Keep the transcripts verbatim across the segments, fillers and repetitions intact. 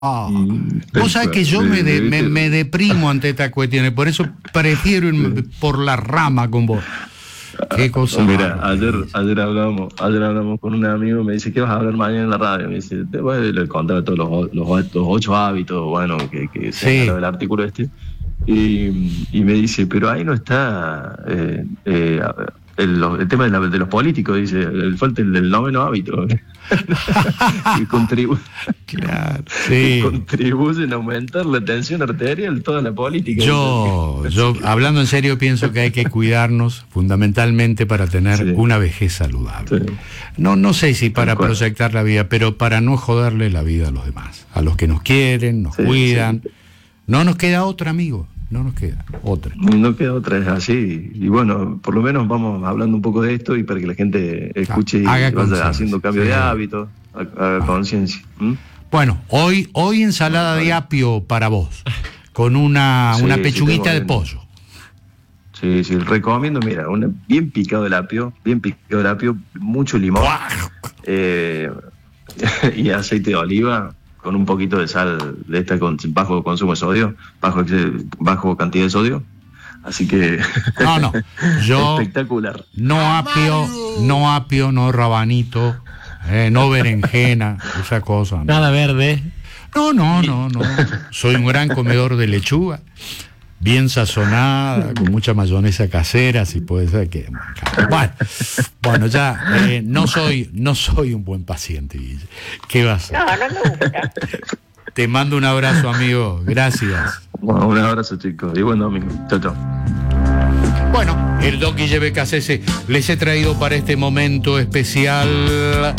Ah, Y- vos sabés que yo de- me, de- de- me, me deprimo ante estas cuestiones, por eso prefiero irme por la rama con vos. Qué cosa. Mira, bárbara. ayer, ayer hablamos, ayer hablamos con un amigo, me dice, ¿qué vas a hablar mañana en la radio? Me dice, te voy a le contaba todos los, o- los, o- los ocho hábitos, bueno, que, que Sí. señalaba el artículo este. Y, y me dice, pero ahí no está eh, eh, el, lo- el tema de, la- de los políticos, dice, el falta el del noveno hábito. que, contribu- Claro, que sí. contribuyen a aumentar la tensión arterial, toda la política. Yo, yo, hablando en serio, pienso que hay que cuidarnos fundamentalmente para tener Sí. una vejez saludable. Sí. No, no sé si para Tal cual. proyectar la vida, pero para no joderle la vida a los demás, a los que nos quieren, nos Sí, cuidan. sí. No nos queda otra, amigo, no nos queda otra. No queda otra, es así. Y bueno, por lo menos vamos hablando un poco de esto y para que la gente escuche y Haga vaya conciencia, haciendo cambio sí. de hábitos, haga Ah. conciencia. ¿Mm? Bueno, hoy, hoy ensalada de apio para vos, con una, Sí, una sí, pechuguita tengo de bien. pollo. Sí, sí, recomiendo, mira, una, bien picado el apio, bien picado el apio, mucho limón eh, y aceite de oliva con un poquito de sal de esta con bajo consumo de sodio, bajo, bajo cantidad de sodio. Así que No, no, yo espectacular. no apio, no apio, no rabanito, eh, no berenjena, esa cosa. No. Nada verde. no, no, no, no. Soy un gran comedor de lechuga, bien sazonada, con mucha mayonesa casera, si puede ser que. Bueno, bueno, ya eh, no soy, no soy un buen paciente, Guille. ¿Qué vas a hacer? No, no me gusta. Te mando un abrazo, amigo. Gracias. Bueno, un abrazo, chicos, y buen domingo. Chao, chao. Bueno, el Doc Guille Becasese les he traído para este momento especial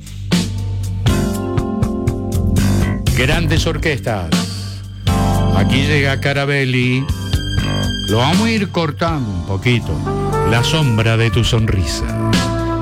grandes orquestas. Aquí llega Carabelli. Lo vamos a ir cortando un poquito. La sombra de tu sonrisa.